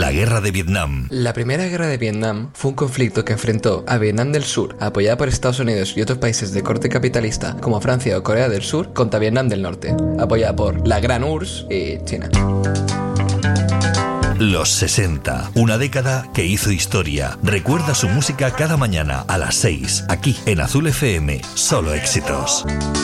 La Guerra de Vietnam. La Primera Guerra de Vietnam fue un conflicto que enfrentó a Vietnam del Sur, apoyada por Estados Unidos y otros países de corte capitalista como Francia o Corea del Sur, contra Vietnam del Norte, apoyada por la Gran URSS y China. Los 60, una década que hizo historia. Recuerda su música cada mañana a las 6, aquí en Azul FM, solo éxitos.